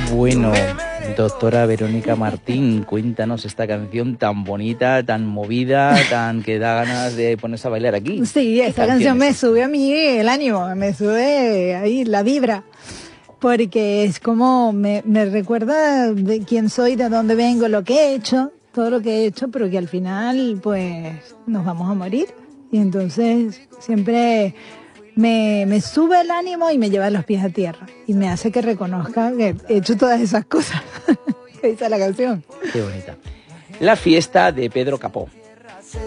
Bueno, doctora Verónica Martín, cuéntanos esta canción tan bonita, tan movida, tan que da ganas de ponerse a bailar aquí. Sí, esta canción me sube a mí el ánimo, me sube ahí la vibra, porque es como me recuerda de quién soy, de dónde vengo, lo que he hecho, todo lo que he hecho, pero que al final pues nos vamos a morir. Y entonces siempre me sube el ánimo y me lleva los pies a tierra. Y me hace que reconozca que he hecho todas esas cosas que dice la canción. Qué bonita. La fiesta de Pedro Capó.